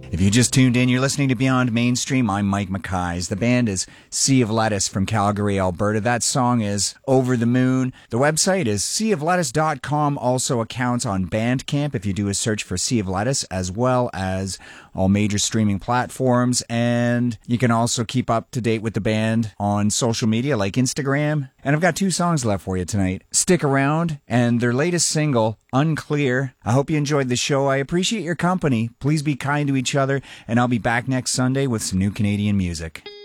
If you just tuned in, you're listening to Beyond Mainstream. I'm Mike McKays. The band is Sea of Lettuce from Calgary, Alberta. That song is Over the Moon. The website is seaoflettuce.com. Also accounts on Bandcamp if you do a search for Sea of Lettuce, as well as all major streaming platforms. And you can also keep up to date with the band on social media like Instagram. And I've got 2 songs left for you tonight. Stick Around and their latest single, Unclear. I hope you enjoyed the show. I appreciate your company. Please be kind to each other, and I'll be back next Sunday with some new Canadian music.